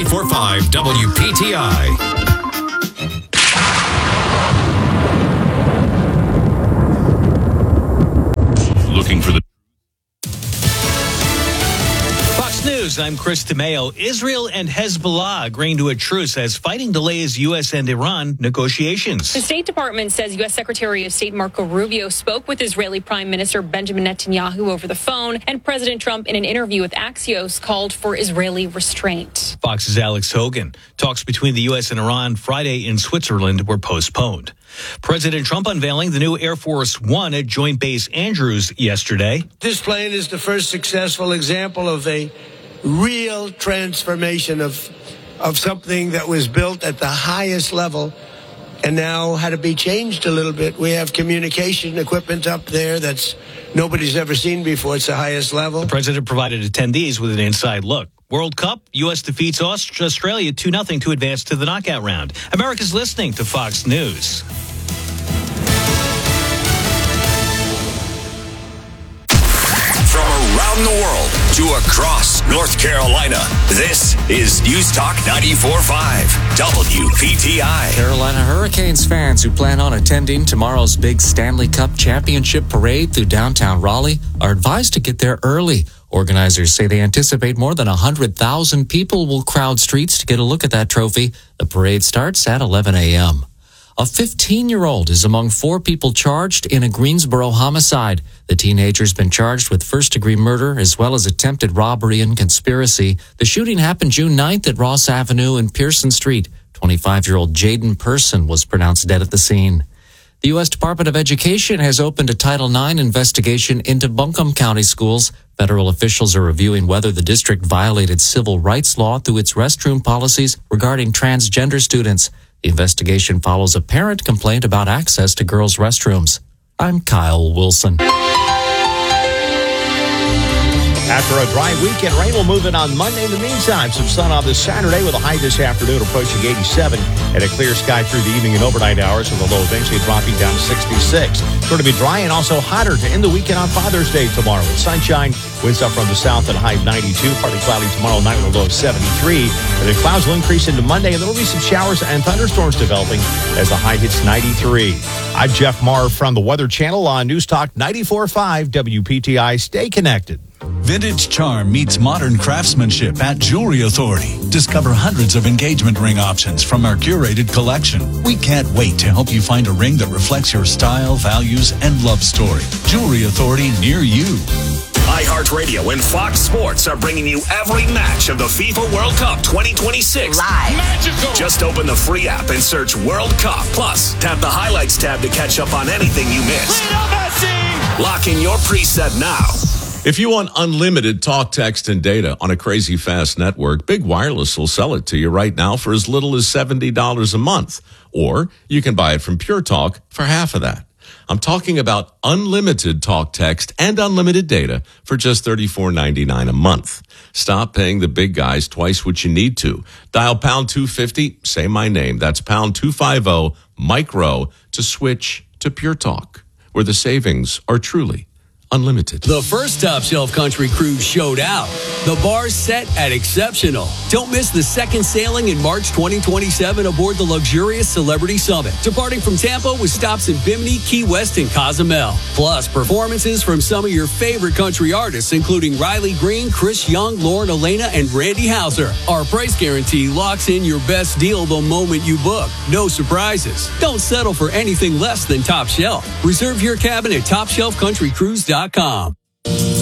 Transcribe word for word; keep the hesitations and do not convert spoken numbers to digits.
ninety-four point five W P T I. Looking for the Fox News, I'm Chris DeMeo. Israel and Hezbollah agreeing to a truce as fighting delays U S and Iran negotiations. The State Department says U S. Secretary of State Marco Rubio spoke with Israeli Prime Minister Benjamin Netanyahu over the phone, and President Trump, in an interview with Axios, called for Israeli restraint. Fox's Alex Hogan. Talks between the U S and Iran Friday in Switzerland were postponed. President Trump unveiling the new Air Force One at Joint Base Andrews yesterday. This plane is the first successful example of a real transformation of of something that was built at the highest level and now had to be changed a little bit. We have communication equipment up there that's nobody's ever seen before. It's the highest level. The president provided attendees with an inside look. World Cup, U S defeats Australia two nothing to advance to the knockout round. America's listening to Fox News. Around the world to across North Carolina, this is News Talk ninety-four point five W P T I. Carolina Hurricanes fans who plan on attending tomorrow's big Stanley Cup Championship parade through downtown Raleigh are advised to get there early. Organizers say they anticipate more than one hundred thousand people will crowd streets to get a look at that trophy. The parade starts at eleven a.m. A fifteen-year-old is among four people charged in a Greensboro homicide. The teenager's been charged with first-degree murder as well as attempted robbery and conspiracy. The shooting happened June ninth at Ross Avenue and Pearson Street. twenty-five-year-old Jaden Person was pronounced dead at the scene. The U S. Department of Education has opened a Title nine investigation into Buncombe County schools. Federal officials are reviewing whether the district violated civil rights law through its restroom policies regarding transgender students. The investigation follows a parent complaint about access to girls' restrooms. I'm Kyle Wilson. After a dry weekend, rain will move in on Monday. In the meantime, some sun on this Saturday with a high this afternoon approaching eighty-seven and a clear sky through the evening and overnight hours with a low eventually dropping down to sixty-six. It's going to be dry and also hotter to end the weekend on Father's Day tomorrow with sunshine. Winds up from the south at a high of ninety-two. Partly cloudy tomorrow night with a low of seventy-three. And then clouds will increase into Monday and there will be some showers and thunderstorms developing as the high hits ninety-three. I'm Jeff Marr from the Weather Channel on News Talk ninety-four point five W P T I. Stay connected. Vintage charm meets modern craftsmanship at Jewelry Authority. Discover hundreds of engagement ring options from our curated collection. We can't wait to help you find a ring that reflects your style, values, and love story. Jewelry Authority near you. iHeartRadio and Fox Sports are bringing you every match of the FIFA World Cup twenty twenty-six live. Magical. Just open the free app and search World Cup. Plus, tap the highlights tab to catch up on anything you missed. Lock in your preset now. If you want unlimited talk, text, and data on a crazy fast network, Big Wireless will sell it to you right now for as little as seventy dollars a month. Or you can buy it from Pure Talk for half of that. I'm talking about unlimited talk, text, and unlimited data for just thirty-four ninety-nine a month. Stop paying the big guys twice what you need to. Dial pound two fifty, say my name. That's pound two fifty, micro, to switch to Pure Talk, where the savings are truly unlimited. The first Top Shelf Country Cruise showed out. The bar's set at exceptional. Don't miss the second sailing in March twenty twenty-seven aboard the luxurious Celebrity Summit, departing from Tampa with stops in Bimini, Key West, and Cozumel. Plus, performances from some of your favorite country artists, including Riley Green, Chris Young, Lauren Elena, and Randy Houser. Our price guarantee locks in your best deal the moment you book. No surprises. Don't settle for anything less than Top Shelf. Reserve your cabin at top shelf country cruise dot com.